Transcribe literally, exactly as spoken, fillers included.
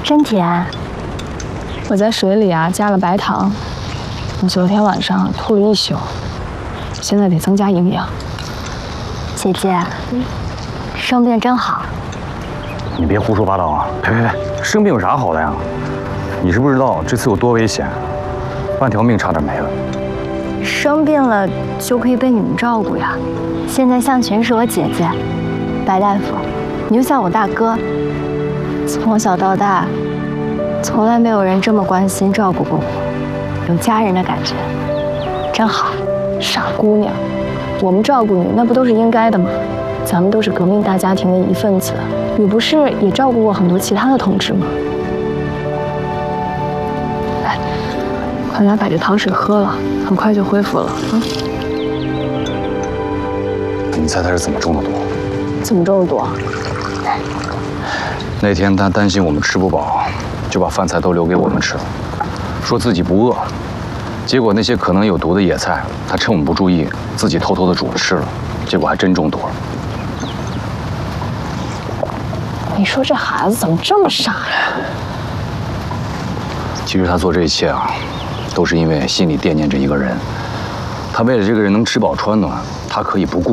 真甜。 我在水里啊加了白糖，我昨天晚上吐了一宿，现在得增加营养。 姐姐，生病真好。 你别胡说八道啊！别别别，生病有啥好的呀？你知不知道这次有多危险？半条命差点没了。 生病了就可以被你们照顾呀。现在向群是我姐姐，白大夫，你就像我大哥。从小到大，从来没有人这么关心照顾过我，有家人的感觉，真好。 傻姑娘，我们照顾你那不都是应该的吗？咱们都是革命大家庭的一份子，你不是也照顾过很多其他的同志吗？来，快来把这糖水喝了，很快就恢复了啊！ 你猜他是怎么中的毒？ 怎么中的毒？ 那天他担心我们吃不饱，就把饭菜都留给我们吃了，说自己不饿。结果那些可能有毒的野菜，他趁我们不注意，自己偷偷的煮了吃了，结果还真中毒了。 你说这孩子怎么这么傻呀？ 其实他做这一切啊，都是因为心里惦念着一个人。他为了这个人能吃饱穿暖，他可以不顾